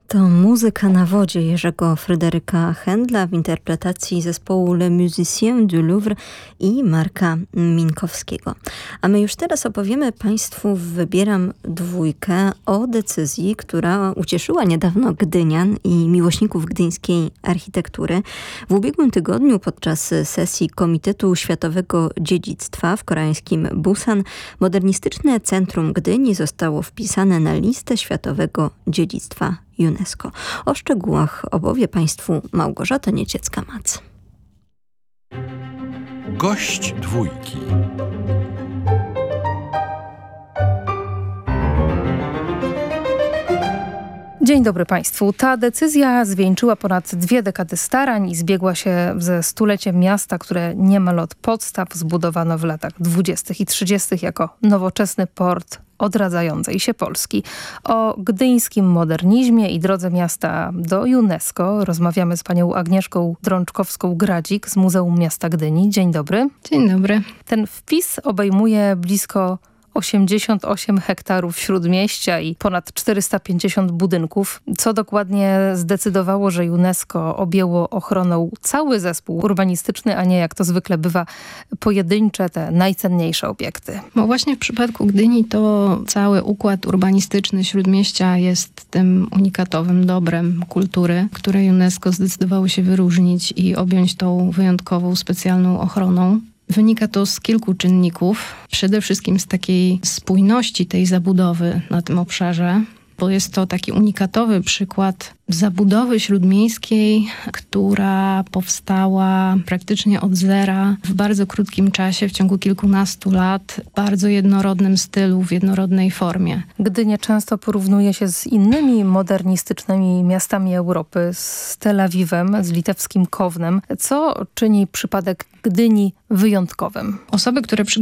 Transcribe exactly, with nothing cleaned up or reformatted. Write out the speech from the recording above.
To muzyka na wodzie Jerzego Fryderyka Händla w interpretacji zespołu Le Musiciens du Louvre i Marka Minkowskiego. A my już teraz opowiemy Państwu w Wybieram Dwójkę o decyzji, która ucieszyła niedawno Gdynian i miłośników gdyńskiej architektury. W ubiegłym tygodniu podczas sesji Komitetu Światowego Dziedzictwa w koreańskim Busan modernistyczne centrum Gdyni zostało wpisane na listę Światowego Dziedzictwa UNESCO. O szczegółach opowie Państwu Małgorzata Nieciecka-Mac. Gość dwójki. Dzień dobry Państwu. Ta decyzja zwieńczyła ponad dwie dekady starań i zbiegła się ze stuleciem miasta, które niemal od podstaw zbudowano w latach dwudziestych i trzydziestych jako nowoczesny port odradzającej się Polski. O gdyńskim modernizmie i drodze miasta do UNESCO rozmawiamy z panią Agnieszką Drączkowską-Gradzik z Muzeum Miasta Gdyni. Dzień dobry. Dzień dobry. Ten wpis obejmuje blisko osiemdziesiąt osiem hektarów śródmieścia i ponad czterysta pięćdziesiąt budynków, co dokładnie zdecydowało, że UNESCO objęło ochroną cały zespół urbanistyczny, a nie jak to zwykle bywa pojedyncze, te najcenniejsze obiekty. Bo właśnie w przypadku Gdyni to cały układ urbanistyczny śródmieścia jest tym unikatowym dobrem kultury, które UNESCO zdecydowało się wyróżnić i objąć tą wyjątkową, specjalną ochroną. Wynika to z kilku czynników. Przede wszystkim z takiej spójności tej zabudowy na tym obszarze, bo jest to taki unikatowy przykład zabudowy śródmiejskiej, która powstała praktycznie od zera w bardzo krótkim czasie, w ciągu kilkunastu lat, w bardzo jednorodnym stylu, w jednorodnej formie. Gdynię często porównuje się z innymi modernistycznymi miastami Europy, z Tel Awiwem, z litewskim Kownem. Co czyni przypadek Gdyni wyjątkowym? Osoby, które